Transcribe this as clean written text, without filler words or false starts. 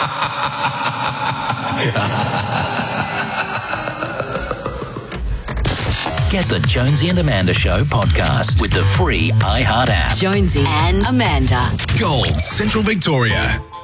Get the Jonesy and Amanda Show podcast with the free iHeart app. Jonesy and Amanda. Gold, Central Victoria.